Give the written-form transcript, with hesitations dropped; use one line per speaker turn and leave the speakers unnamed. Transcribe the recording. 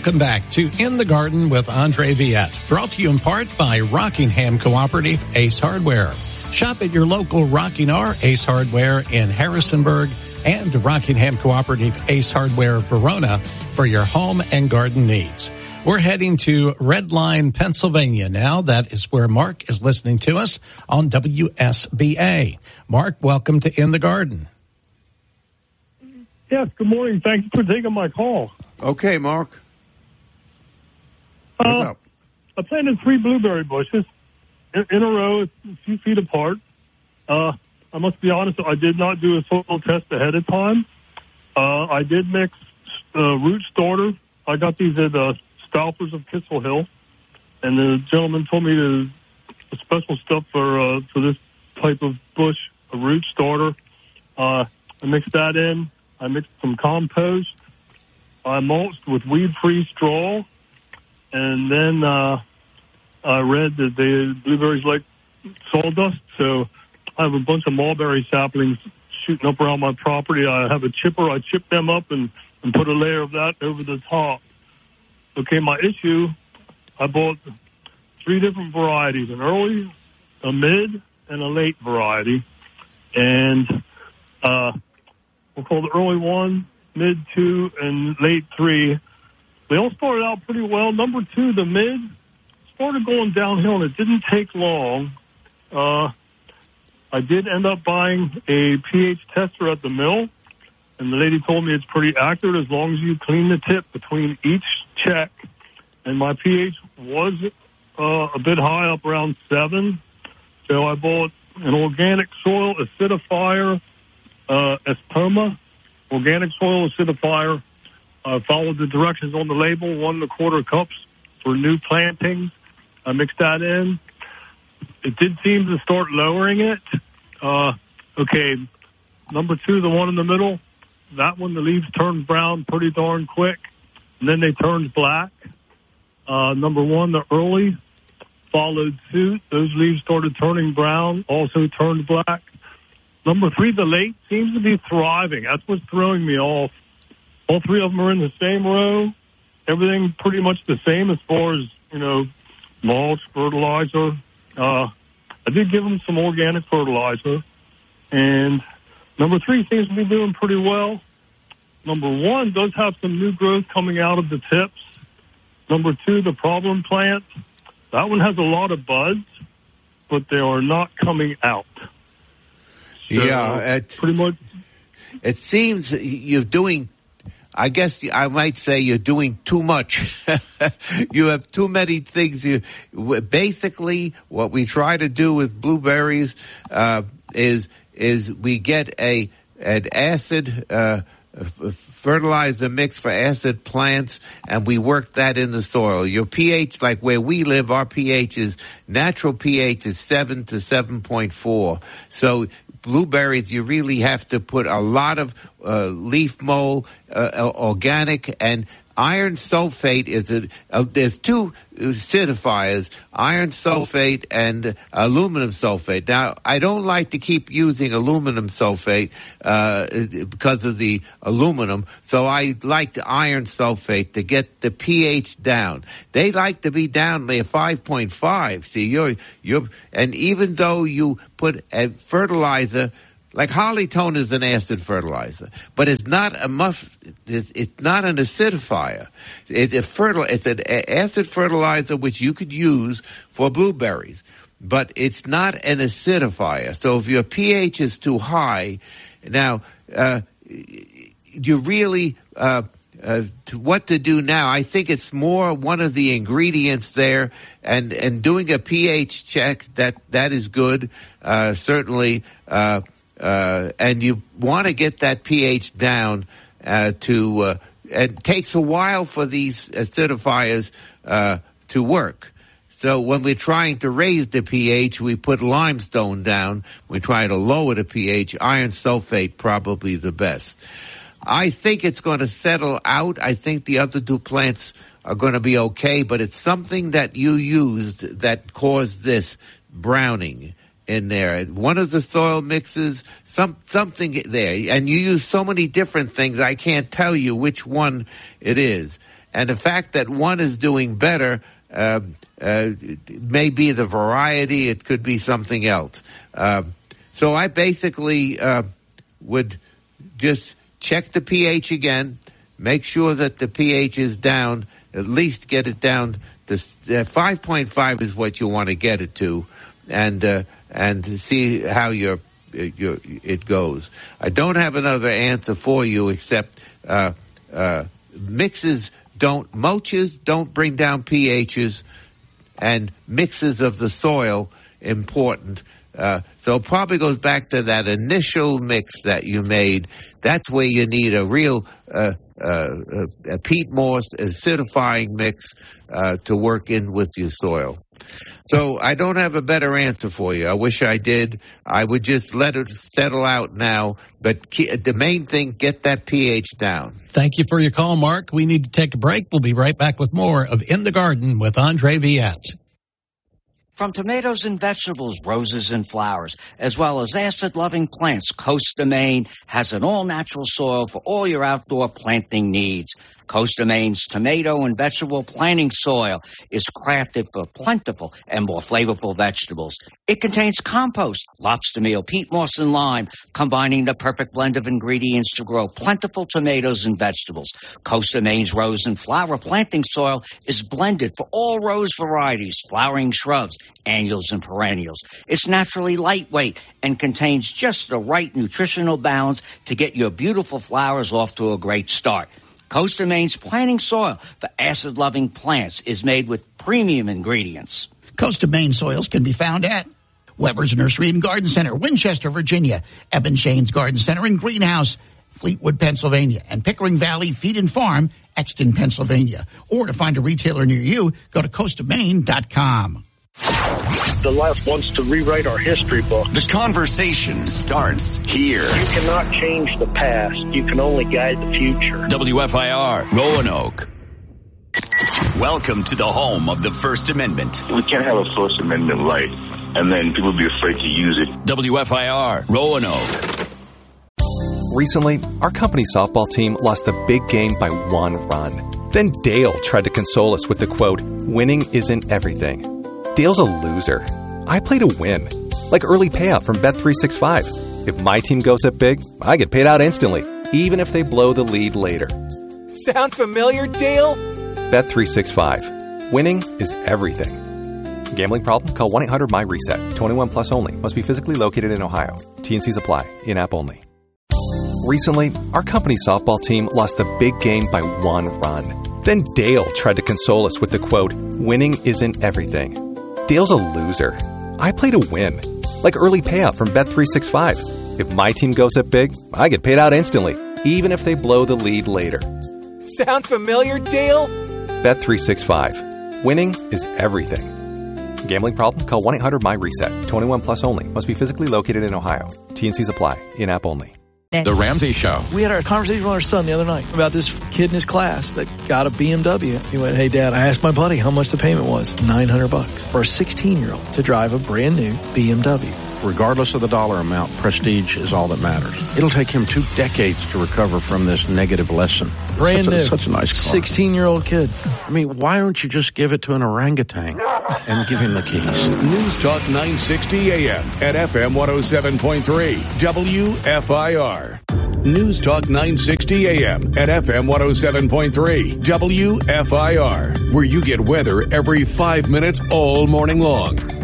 Welcome back to In the Garden with Andre Viette, brought to you in part by Rockingham Cooperative Ace Hardware. Shop at your local Rocking R Ace Hardware in Harrisonburg and Rockingham Cooperative Ace Hardware Verona for your home and garden needs. We're heading to Red Line, Pennsylvania now. That is where Mark is listening to us on WSBA. Mark, welcome to In the Garden.
Yes, good morning. Thank you for taking my call.
Okay, Mark. What's up?
I planted 3 blueberry bushes in a row, a few feet apart. I must be honest, I did not do a soil test ahead of time. I did mix root starter. I got these at Stauffer's of Kissel Hill, and the gentleman told me the special stuff for this type of bush, a root starter. I mixed that in. I mixed some compost. I mulched with weed-free straw, and then I read that the blueberries like sawdust, so I have a bunch of mulberry saplings shooting up around my property. I have a chipper. I chip them up and put a layer of that over the top. Okay, my issue, I bought 3 different varieties, an early, a mid, and a late variety. And we'll call the early 1, mid 2, and late 3. They all started out pretty well. Number 2, the mid, started going downhill, and it didn't take long. I did end up buying a pH tester at the mill, and the lady told me it's pretty accurate as long as you clean the tip between each check. And my pH was a bit high, up around 7. So I bought an organic soil acidifier, Espoma, organic soil acidifier. I followed the directions on the label, 1 1/4 cups for new plantings. I mixed that in. It did seem to start lowering it. Okay, number 2, the one in the middle, that one, the leaves turned brown pretty darn quick, and then they turned black. Number 1, the early, followed suit. Those leaves started turning brown, also turned black. Number 3, the late, seems to be thriving. That's what's throwing me off. All 3 of them are in the same row. Everything pretty much the same as far as, mulch, fertilizer. I did give them some organic fertilizer. And number 3 seems to be doing pretty well. Number 1 does have some new growth coming out of the tips. Number 2, the problem plant, that one has a lot of buds, but they are not coming out. So,
yeah,
pretty much.
It seems you're doing, I guess I might say you're doing too much. You have too many things. Basically, what we try to do with blueberries is we get an acid fertilizer mix for acid plants, and we work that in the soil. Your pH, like where we live, our pH is, natural pH is 7 to 7.4. So blueberries, you really have to put a lot of leaf mold, organic, and iron sulfate is there's 2 acidifiers, iron sulfate and aluminum sulfate. Now, I don't like to keep using aluminum sulfate because of the aluminum, so I like the iron sulfate to get the pH down. They like to be down there 5.5. See, you're and even though you put a fertilizer, like Harley-Tone is an acid fertilizer, but it's not it's not an acidifier. It's an acid fertilizer which you could use for blueberries, but it's not an acidifier. So if your pH is too high, now you really what to do now? I think it's more one of the ingredients there, and doing a pH check that is good, certainly. And you want to get that pH down it takes a while for these acidifiers to work. So when we're trying to raise the pH, we put limestone down. We try to lower the pH. Iron sulfate probably the best. I think it's going to settle out. I think the other 2 plants are going to be okay, but it's something that you used that caused this browning in there. One of the soil mixes, something there. And you use so many different things, I can't tell you which one it is. And the fact that one is doing better may be the variety. It could be something else. So I basically would just check the pH again, make sure that the pH is down, at least get it down. 5.5 is what you want to get it to, and see how it goes. I don't have another answer for you except mulches don't bring down pHs, and mixes of the soil important. So it probably goes back to that initial mix that you made. That's where you need a real a peat moss acidifying mix to work in with your soil. So I don't have a better answer for you. I wish I did. I would just let it settle out now. But the main thing, get that pH down.
Thank you for your call, Mark. We need to take a break. We'll be right back with more of In the Garden with Andre Viette.
From tomatoes and vegetables, roses and flowers, as well as acid-loving plants, Costa Maine has an all-natural soil for all your outdoor planting needs. Costa Maine's tomato and vegetable planting soil is crafted for plentiful and more flavorful vegetables. It contains compost, lobster meal, peat moss, and lime, combining the perfect blend of ingredients to grow plentiful tomatoes and vegetables. Costa Maine's rose and flower planting soil is blended for all rose varieties, flowering shrubs, annuals, and perennials. It's naturally lightweight and contains just the right nutritional balance to get your beautiful flowers off to a great start. Costa Maine's planting soil for acid-loving plants is made with premium ingredients.
Costa Maine soils can be found at Weber's Nursery and Garden Center, Winchester, Virginia, Eben Shane's Garden Center and Greenhouse, Fleetwood, Pennsylvania, and Pickering Valley Feed and Farm, Exton, Pennsylvania. Or to find a retailer near you, go to CostaMaine.com.
The left wants to rewrite our history books.
The conversation starts here.
You cannot change the past. You can only guide the future.
WFIR, Roanoke. Welcome to the home of the First Amendment.
We can't have a First Amendment right, and then people be afraid to use it.
WFIR, Roanoke.
Recently, our company softball team lost the big game by 1 run. Then Dale tried to console us with the quote, "Winning isn't everything." Dale's a loser. I play to win. Like early payout from Bet365. If my team goes up big, I get paid out instantly, even if they blow the lead later. Sound familiar, Dale? Bet365. Winning is everything. Gambling problem? Call 1-800-MY-RESET. 21 plus only. Must be physically located in Ohio. T&Cs apply. In-app only. Recently, our company softball team lost the big game by 1 run. Then Dale tried to console us with the quote, "Winning isn't everything." Dale's a loser. I play to win. Like early payout from Bet365. If my team goes up big, I get paid out instantly, even if they blow the lead later. Sound familiar, Dale? Bet365. Winning is everything. Gambling problem? Call 1-800-MY-RESET. 21 plus only. Must be physically located in Ohio. T&Cs apply. In-app only.
The Ramsey Show. We had a conversation with our son the other night about this kid in his class that got a BMW. He went, "Hey, Dad, I asked my buddy how much the payment was. $900 for a 16-year-old to drive a brand new BMW."
Regardless of the dollar amount, prestige is all that matters. It'll take him 2 decades to recover from this negative lesson.
Brand new.
Such a nice car.
16-year-old kid.
I mean, why don't you just give it to an orangutan and give him the keys?
News Talk 960 AM at FM 107.3 WFIR. News Talk 960 AM at FM 107.3 WFIR, where you get weather every 5 minutes all morning long.